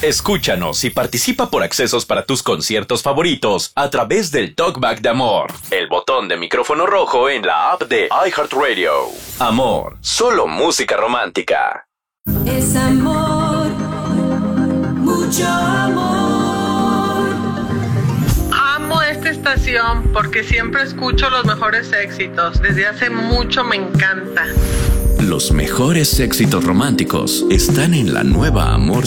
Escúchanos y participa por accesos para tus conciertos favoritos a través del Talkback de Amor, el botón de micrófono rojo en la app de iHeartRadio. Amor, solo música romántica. Es amor, mucho amor. Amo esta estación porque siempre escucho los mejores éxitos. Desde hace mucho me encanta. Los mejores éxitos románticos están en la nueva Amor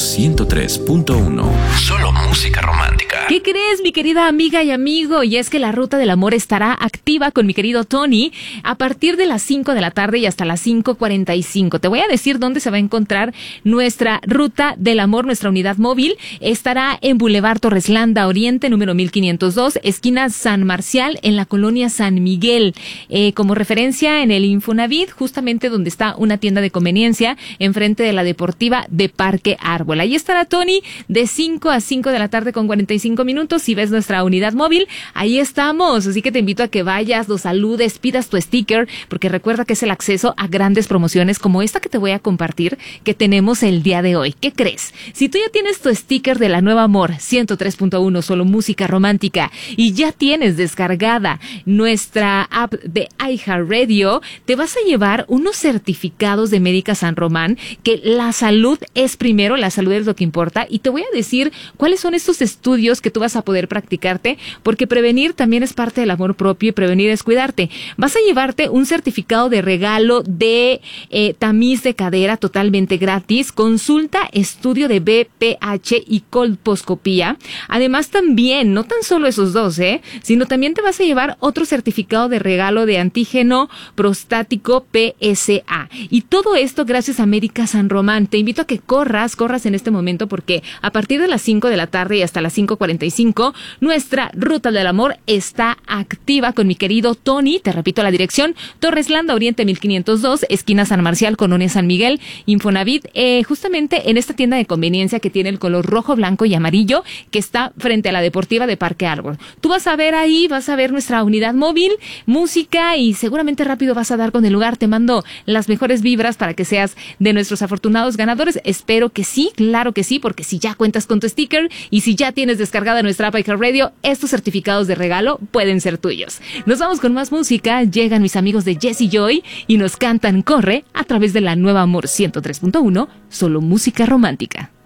103.1. Solo música romántica. ¿Qué crees, mi querida amiga y amigo? Y es que la Ruta del Amor estará activa con mi querido Tony a partir de las 5 de la tarde y hasta las 5:45. Te voy a decir dónde se va a encontrar nuestra Ruta del Amor, nuestra unidad móvil. Estará en Boulevard Torres Landa Oriente, número 1502, esquina San Marcial, en la colonia San Miguel. Como referencia en el Infonavit, justamente donde está una tienda de conveniencia, enfrente de la Deportiva de Parque Árbol. Ahí estará Tony de 5 a 5 de la tarde con 45 minutos. Si ves nuestra unidad móvil, ahí estamos. Así que te invito a que vayas, los saludes, pidas tu sticker, porque recuerda que es el acceso a grandes promociones como esta que te voy a compartir, que tenemos el día de hoy. ¿Qué crees? Si tú ya tienes tu sticker de la nueva Amor 103.1, solo música romántica, y ya tienes descargada nuestra app de iHeartRadio, te vas a llevar unos certificados de Médica San Román, que la salud es primero, la salud es lo que importa, y te voy a decir cuáles son estos estudios que tú vas a poder practicarte, porque prevenir también es parte del amor propio y prevenir es cuidarte. Vas a llevarte un certificado de regalo de tamiz de cadera totalmente gratis, consulta, estudio de BPH y colposcopía. Además también, no tan solo esos dos, sino también te vas a llevar otro certificado de regalo de antígeno prostático PSA. Y todo esto gracias a Médica San Román. Te invito a que corras en este momento, porque a partir de las 5 de la tarde y hasta las 5:45, nuestra Ruta del Amor está activa con mi querido Tony. Te repito la dirección: Torres Landa Oriente 1502, esquina San Marcial, colonia San Miguel, Infonavit, justamente en esta tienda de conveniencia que tiene el color rojo, blanco y amarillo, que está frente a la Deportiva de Parque Árbol. Tú vas a ver ahí, vas a ver nuestra unidad móvil, música, y seguramente rápido vas a dar con el lugar. Te mando las mejores vibras para que seas de nuestros afortunados ganadores. Espero que sí, claro que sí, porque si ya cuentas con tu sticker y si ya tienes descargada nuestra app iHeartRadio, estos certificados de regalo pueden ser tuyos. Nos vamos con más música. Llegan mis amigos de Jesse Joy y nos cantan Corre a través de la nueva Amor 103.1, solo música romántica.